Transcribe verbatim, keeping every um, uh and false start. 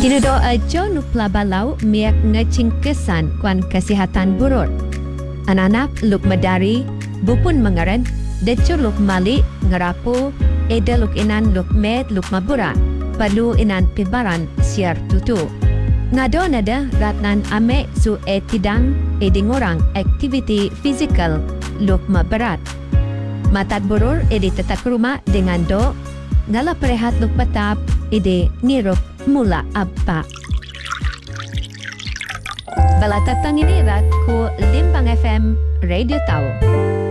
Tinudo aja nupla balau miak ngecing kesan kuan kesihatan burur. Anak-anak luk medari, bupun mengaren, decur luk mali, ngerapu, eda luk inan luk med luk mabura, perlu inan pibaran siar tutu. Ngado nada ratnan ame su e tidang eding orang aktiviti fizikal luk maberat. Matat burur edi tetap rumah dengan do, ngala perehat luk patap edi nirup mula abba. Balatatang ini rat ku Limbang F M Radio Tau.